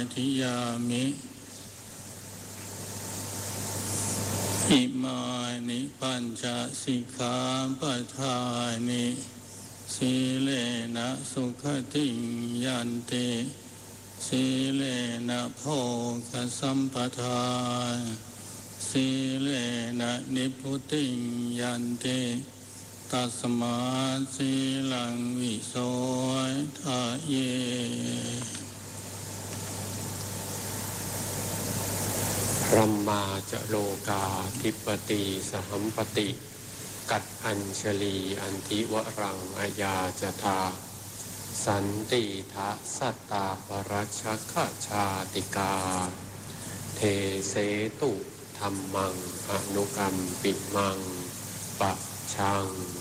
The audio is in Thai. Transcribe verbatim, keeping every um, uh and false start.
ธิยามิอิมานิปัญจสิกขาปทานิสีเลนะสุขติยันติสีเลนะโภคสัมปทาสีเลนะนิพพุติยันติตัสมาสีลังวิโสทะเยรัมมาจะโลกาธิปติสหัมปติกัดอัญชลีอันทิวรังอายาจทาสันติทะสัตตาปรัชชคชาติกาเทเสตุธัมมังอนุกัมปิมังปะชัง